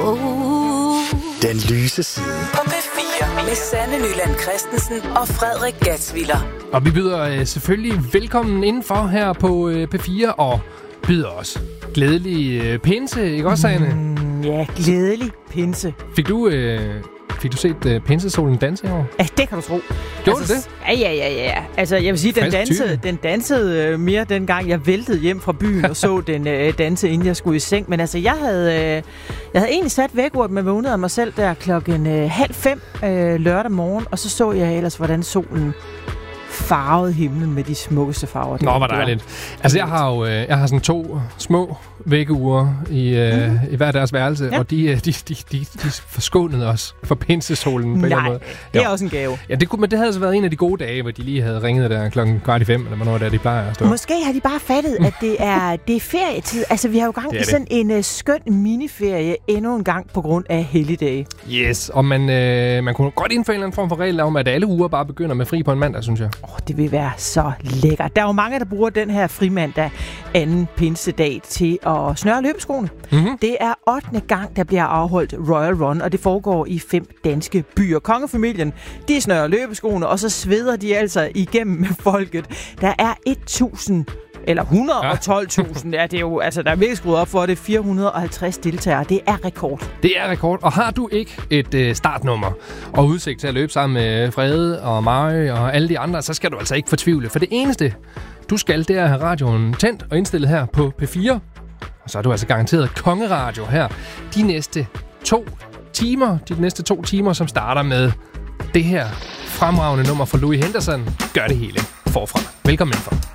Den lyse side. På P4 med Sanne Nyland Christensen og Frederik Gatsviller. Og vi byder selvfølgelig velkommen indenfor her på P4 og byder os glædelig pinse, ikke også, Sanne? Ja, glædelig pinse. Fik du set pinsesolen danse i år? Ja, det kan du tro. Gjorde du det? Ja. Altså, jeg vil sige, den dansede mere dengang, jeg væltede hjem fra byen og så den danse, inden jeg skulle i seng. Men altså, jeg havde egentlig sat vækkeuret med vågnet af mig selv der 4:30 lørdag morgen, og så jeg ellers, hvordan solen farvede himlen med de smukkeste farver. Nå, hvor dejligt. Altså, jeg har sådan 2 små vækkeurer i hver deres værelse, ja. Og de forskånede os for pinsesolen på en eller anden måde. Det er også en gave. Ja, men det havde altså været en af de gode dage, hvor de lige havde ringet der 4:15, eller hvornår der de plejer at stå. Måske har de bare fattet, at det er ferietid. Altså, vi har jo gang i sådan en skøn miniferie endnu en gang på grund af helligdage. Yes, og man kunne godt indføre en eller anden form for regel om, at alle uger bare begynder med fri på en mandag, synes jeg. Det vil være så lækkert. Der er jo mange, der bruger den her frimandag anden pinsedag til at snøre løbeskoene. Mm-hmm. Det er 8. gang, der bliver afholdt Royal Run, og det foregår i 5 danske byer. Kongefamilien, de snører løbeskoene, og så sveder de altså igennem med folket. Der er 112.000. Ja, det er jo, altså, der er virkelig skruet op for det. 450 deltagere. Det er rekord. Det er rekord. Og har du ikke et startnummer og udsigt til at løbe sammen med Frede og Mary og alle de andre, så skal du altså ikke fortvivle. For det eneste, du skal, det er at have radioen tændt og indstillet her på P4. Og så er du altså garanteret kongeradio her de næste 2 timer, som starter med det her fremragende nummer fra Louis Henderson. Gør det hele forfra. Velkommen indenfor.